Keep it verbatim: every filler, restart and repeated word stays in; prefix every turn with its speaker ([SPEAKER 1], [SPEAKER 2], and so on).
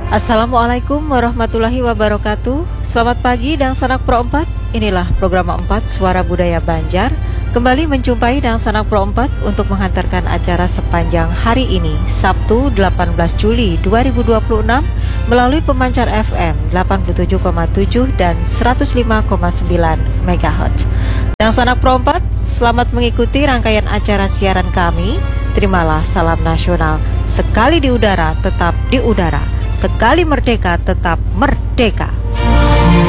[SPEAKER 1] Assalamualaikum warahmatullahi wabarakatuh. Selamat pagi dan sanak Pro empat. Inilah program empat Suara Budaya Banjar kembali menjumpai dan sanak Pro empat untuk menghantarkan acara sepanjang hari ini, Sabtu delapan belas Juli dua ribu dua puluh enam, melalui pemancar F M delapan puluh tujuh koma tujuh dan seratus lima koma sembilan megahertz. Dan sanak Pro empat, selamat mengikuti rangkaian acara siaran kami. Terimalah salam nasional. Sekali di udara, tetap di udara. Sekali merdeka, tetap merdeka.